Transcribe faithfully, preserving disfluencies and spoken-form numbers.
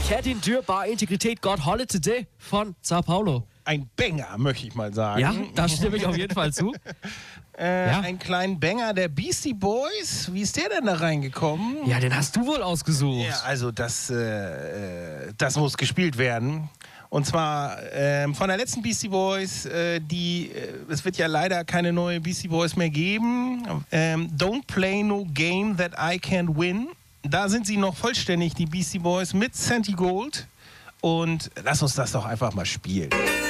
Ketin Dür, Bar Integrität, God Holle Today von Sao Paulo. Ein Banger, möchte ich mal sagen. Ja, da stimme ich auf jeden Fall zu. Äh, ja. Ein kleinen Banger der Beastie Boys. Wie ist der denn da reingekommen? Ja, den hast du wohl ausgesucht. Ja, also das, äh, das muss gespielt werden. Und zwar ähm, von der letzten Beastie Boys, äh, die, äh, es wird ja leider keine neue Beastie Boys mehr geben. Ähm, Don't Play No Game That I Can't Win. Da sind sie noch vollständig, die Beastie Boys, mit Santi Gold. Und lass uns das doch einfach mal spielen.